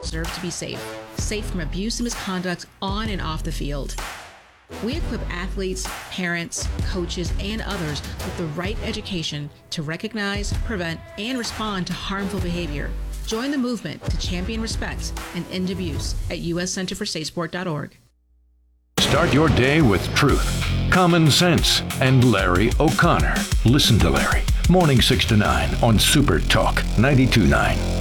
deserve to be safe. Safe from abuse and misconduct on and off the field. We equip athletes, parents, coaches, and others with the right education to recognize, prevent, and respond to harmful behavior. Join the movement to champion respect and end abuse at uscenterforsafesport.org. Start your day with truth, common sense, and Larry O'Connor. Listen to Larry, morning 6 to 9 on Super Talk 92.9.